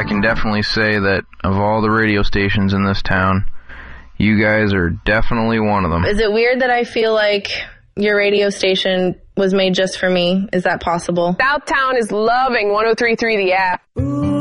I can definitely say that of all the radio stations in this town, you guys are definitely one of them. Is it weird that I feel like your radio station was made just for me? Is that possible? Southtown is loving 103.3 The App.